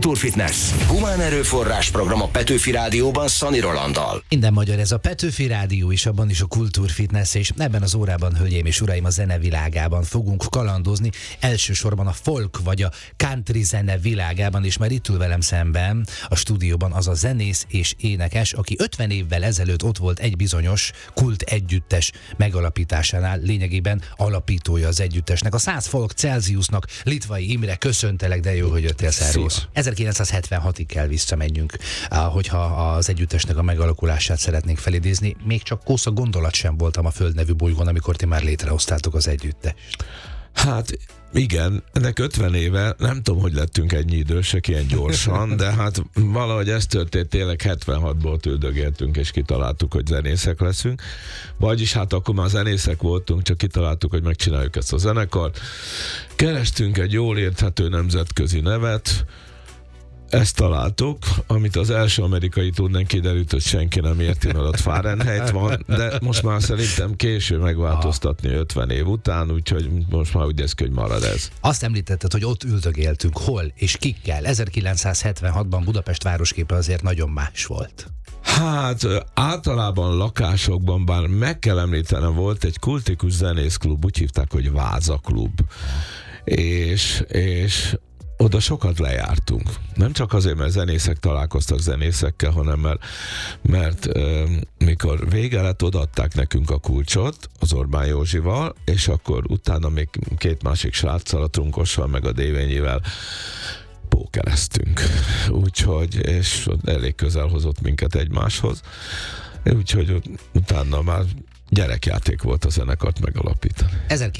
Kultúrfitness. Humán erőforrás program a Petőfi Rádióban Szani Rolanddal. Minden magyar, ez a Petőfi Rádió is, abban is a Kultúrfitness, és ebben az órában, hölgyeim és uraim, a zene világában fogunk kalandozni, elsősorban a folk vagy a country zene világában, és már itt ül velem szemben a stúdióban az a zenész és énekes, aki 50 évvel ezelőtt ott volt egy bizonyos kult együttes megalapításánál, lényegében alapítója az együttesnek, a 100 Folk Celsiusnak. Litvai Imre, köszöntelek, de jó, hogy jöttél, szervusz. 1976-ig kell visszamenjünk, hogyha az együttesnek a megalakulását szeretnénk felidézni. Még csak kósza gondolat sem voltam a Föld nevű bolygón, amikor ti már létrehoztátok az együttest. Hát igen, ennek 50 éve, nem tudom, hogy lettünk ennyi idősek ilyen gyorsan, de hát valahogy ez történt, tényleg 76-ból tüldögéltünk, és kitaláltuk, hogy zenészek leszünk. Vagyis hát akkor már zenészek voltunk, csak kitaláltuk, hogy megcsináljuk ezt a zenekart. Kerestünk egy jól érthető nemzetközi nevet, ezt találtuk, amit az első amerikai turnén kiderült, hogy senki nem érti, mert ott Fahrenheit van, de most már szerintem késő megváltoztatni 50 év után, úgyhogy most már úgy néz ki, hogy marad ez. Azt említetted, hogy ott üldögéltünk, hol és kikkel. 1976-ban Budapest városképe azért nagyon más volt. Hát általában lakásokban, bár meg kell említenem, volt egy kultikus zenészklub, úgy hívták, hogy Váza klub. És oda sokat lejártunk. Nem csak azért, mert zenészek találkoztak zenészekkel, hanem mert mikor vége lett, odaadták nekünk a kulcsot az Orbán Józsival, és akkor utána még két másik sráccal, a Trunkossal meg a Dévényivel pókereztünk. Úgyhogy, és elég közel hozott minket egymáshoz. Úgyhogy utána már gyerekjáték volt a zenekart megalapítani.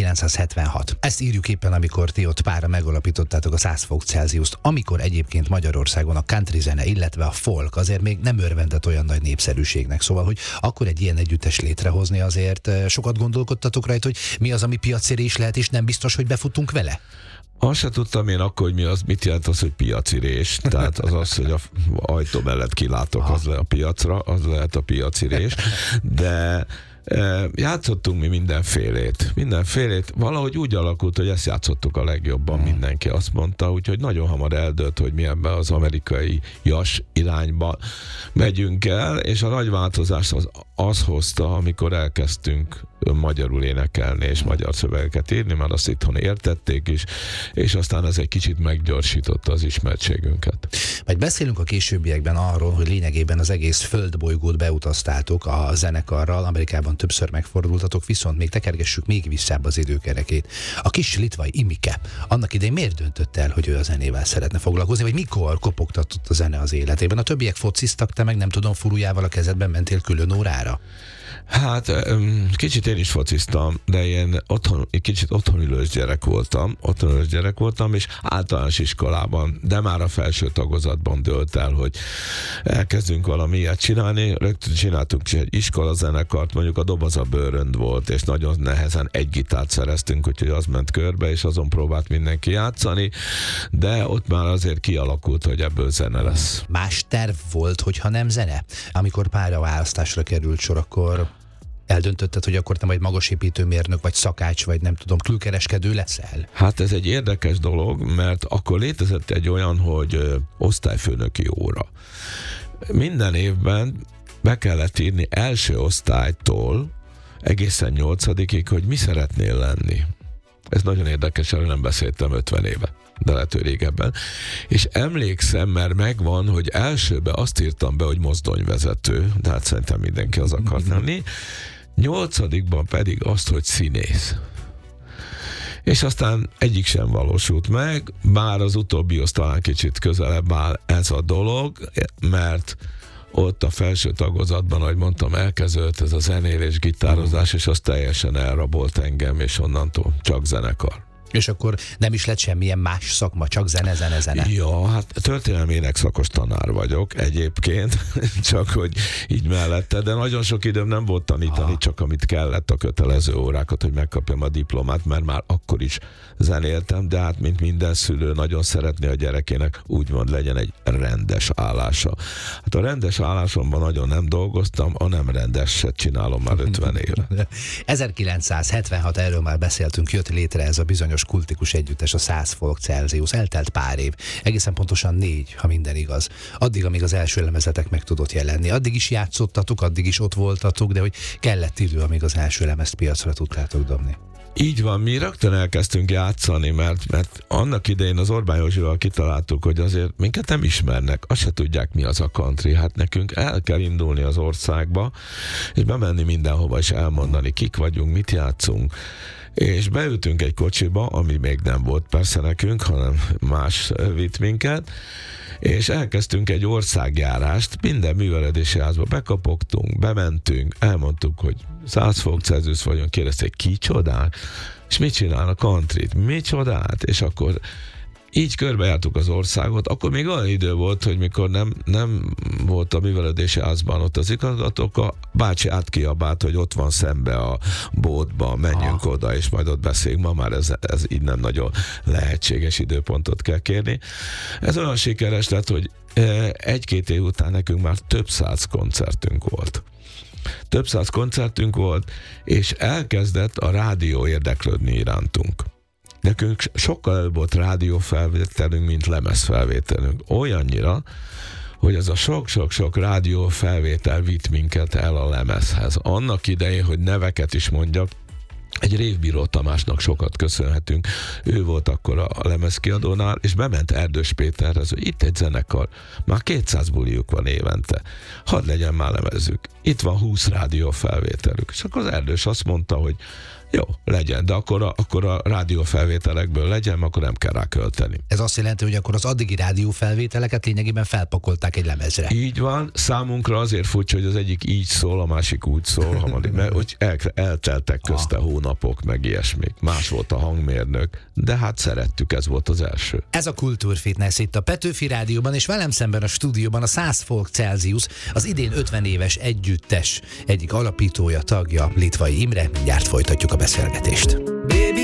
1976. Ezt írjuk éppen, amikor ti ott pára megalapítottátok a 100 Folk Celsiust, amikor egyébként Magyarországon a country zene, illetve a folk azért még nem örvendett olyan nagy népszerűségnek. Szóval, hogy akkor egy ilyen együttes létrehozni, azért sokat gondolkodtatok rajta, hogy mi az, ami piacérés lehet, és nem biztos, hogy befutunk vele? Azt se tudtam én akkor, hogy mit jelent az, hogy piacirés. Tehát az, hogy a ajtó mellett kilátok az le a piacra, az lehet a piacirés. De játszottunk mi mindenfélét. Valahogy úgy alakult, hogy ezt játszottuk a legjobban, mindenki azt mondta, úgyhogy nagyon hamar eldőlt, hogy mi ebben az amerikai jas irányba megyünk el, és a nagy változás az hozta, amikor elkezdtünk magyarul énekelni és magyar szövegeket írni, mert azt itthon értették is, és aztán ez egy kicsit meggyorsította az ismertségünket. Majd beszélünk a későbbiekben arról, hogy lényegében az egész földbolygót beutaztátok a zenekarral, Amerikában többször megfordultatok, viszont még tekergessük még visszább az időkerekét. A kis litvai Imike annak idején miért döntött el, hogy ő a zenével szeretne foglalkozni, vagy mikor kopogtatott a zene az életében? A többiek fociztak, te meg nem tudom, furujával a kezedben mentél külön órára? Hát kicsit én is fociztam, de én kicsit otthonülős gyerek voltam, és általános iskolában, de már a felső tagozatban dőlt el, hogy elkezdünk valami ilyet csinálni. Rögtön csináltunk egy iskolazenekart, mondjuk a Doboz a bőrönd volt, és nagyon nehezen egy gitárt szereztünk, úgyhogy az ment körbe, és azon próbált mindenki játszani, de ott már azért kialakult, hogy ebből zene lesz. Más terv volt, hogyha nem zene? Amikor pályaválasztásra került sor, akkor eldöntötted, hogy akkor te majd magasépítőmérnök, vagy szakács, vagy nem tudom, külkereskedő leszel? Hát ez egy érdekes dolog, mert akkor létezett egy olyan, hogy osztályfőnöki óra. Minden évben be kellett írni első osztálytól egészen 8-ig, hogy mi szeretnél lenni. Ez nagyon érdekes, erről nem beszéltem 50 éve, de lehet, hogy régebben. És emlékszem, mert megvan, hogy elsőben azt írtam be, hogy mozdonyvezető, de hát szerintem mindenki az akart lenni. 8-ban pedig azt, hogy színész. És aztán egyik sem valósult meg, bár az utóbbihoz talán kicsit közelebb áll ez a dolog, mert ott a felső tagozatban, ahogy mondtam, elkezdődött ez a zenélés, gitározás, és az teljesen elrabolt engem, és onnantól csak zenekar. És akkor nem is lett semmilyen más szakma, csak zene? Ja, hát történelmi énekszakos tanár vagyok egyébként, csak hogy így mellette, de nagyon sok időm nem volt tanítani, csak amit kellett, a kötelező órákat, hogy megkapjam a diplomát, mert már akkor is zenéltem, de hát mint minden szülő nagyon szeretné a gyerekének úgymond legyen egy rendes állása. Hát a rendes állásomban nagyon nem dolgoztam, a nem rendeset csinálom már 50 éve. 1976, erről már beszéltünk, jött létre ez a bizonyos milliós kultikus együttes, a 100 fok Celsius. Eltelt pár év, egészen pontosan 4, ha minden igaz. Addig, amíg az első lemezetek meg tudott jelenni. Addig is játszottatok, addig is ott voltatok, de hogy kellett idő, amíg az első lemezt piacra tudtátok dobni. Így van, mi rögtön elkezdtünk játszani, mert annak idején az Orbán Józsival kitaláltuk, hogy azért minket nem ismernek, azt se tudják, mi az a country. Hát nekünk el kell indulni az országba, és bemenni mindenhova, és elmondani, kik vagyunk, mit játszunk. És beültünk egy kocsiba, ami még nem volt persze nekünk, hanem más vitt minket, és elkezdtünk egy országjárást, minden művelődési házba bekapogtunk, bementünk, elmondtuk, hogy 100 fok Celsius vagyunk, kérdezték, ki csodál? És mit csinál a countryt? Mi csodát? És akkor így körbejártuk az országot, akkor még olyan idő volt, hogy mikor nem volt a művelődési házban ott az igazgatók, a bácsi átkiabált, hogy ott van szembe a bótba, menjünk oda, és majd ott beszéljünk. Ma már ez így nem nagyon lehetséges, időpontot kell kérni. Ez olyan sikeres lett, hogy egy-két év után nekünk már több száz koncertünk volt. Több száz koncertünk volt, és elkezdett a rádió érdeklődni irántunk. Nekünk sokkal előbb volt rádiófelvételünk, mint lemezfelvételünk. Olyannyira, hogy ez a sok-sok-sok rádiófelvétel vitt minket el a lemezhez. Annak idején, hogy neveket is mondjak, egy Révbíró Tamásnak sokat köszönhetünk. Ő volt akkor a lemezkiadónál, és bement Erdős Péterhez, hogy itt egy zenekar, már 200 buliuk van évente. Hadd legyen már lemezük. Itt van 20 rádiófelvételük. És akkor az Erdős azt mondta, hogy jó, legyen, de akkor a rádiófelvételekből legyen, akkor nem kell rá költeni. Ez azt jelenti, hogy akkor az addigi rádiófelvételeket lényegében felpakolták egy lemezre. Így van, számunkra azért furcsa, hogy az egyik így szól, a másik úgy szól, mert hogy elteltek közte hónapok, meg ilyesmik. Más volt a hangmérnök, de hát szerettük, ez volt az első. Ez a Kultúrfitness itt a Petőfi Rádióban, és velem szemben a stúdióban a 100 fok Celsius, az idén 50 éves együttes egyik alapítója, tagja, Litvai Imre. Mindjárt folytatjuk a beszélgetést.